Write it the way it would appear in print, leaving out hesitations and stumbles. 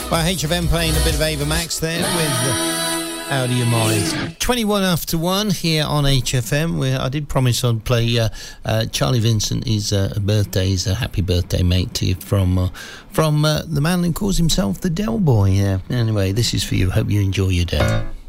By HFM playing a bit of Ava Max there with Out of Your Mind. 21 after 1 here on HFM, where I did promise I'd play Charlie Vincent. His birthday. He's a happy birthday, mate, to you from the man who calls himself the Del Boy. Yeah. Anyway, this is for you. Hope you enjoy your day.